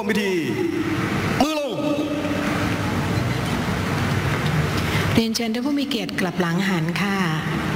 พิธีมือลงเรียนเชิญท่านผู้มีเกียรติกลับหลังหันค่ะ